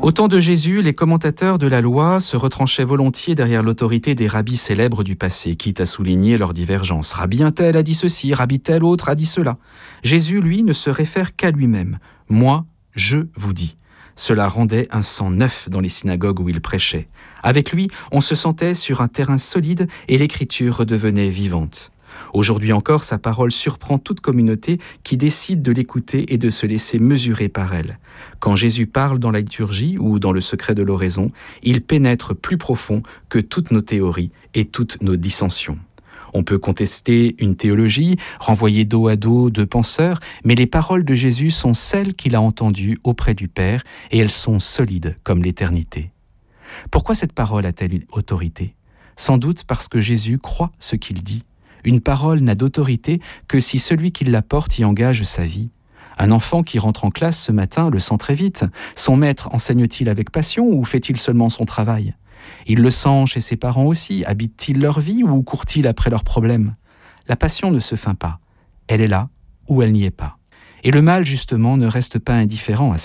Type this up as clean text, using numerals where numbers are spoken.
Au temps de Jésus, les commentateurs de la loi se retranchaient volontiers derrière l'autorité des rabbis célèbres du passé, quitte à souligner leurs divergences. Rabbi un tel a dit ceci, rabbi tel autre a dit cela. Jésus, lui, ne se réfère qu'à lui-même. « Moi, je vous dis ». Cela rendait un sang neuf dans les synagogues où il prêchait. Avec lui, on se sentait sur un terrain solide et l'écriture redevenait vivante. Aujourd'hui encore, sa parole surprend toute communauté qui décide de l'écouter et de se laisser mesurer par elle. Quand Jésus parle dans la liturgie ou dans le secret de l'oraison, il pénètre plus profond que toutes nos théories et toutes nos dissensions. On peut contester une théologie, renvoyer dos à dos deux penseurs, mais les paroles de Jésus sont celles qu'il a entendues auprès du Père et elles sont solides comme l'éternité. Pourquoi cette parole a-t-elle une autorité ? Sans doute parce que Jésus croit ce qu'il dit. Une parole n'a d'autorité que si celui qui la porte y engage sa vie. Un enfant qui rentre en classe ce matin le sent très vite. Son maître enseigne-t-il avec passion ou fait-il seulement son travail ? Il le sent chez ses parents aussi. Habitent-ils leur vie ou courent-ils après leurs problèmes ? La passion ne se feint pas. Elle est là ou elle n'y est pas. Et le mal, justement, ne reste pas indifférent à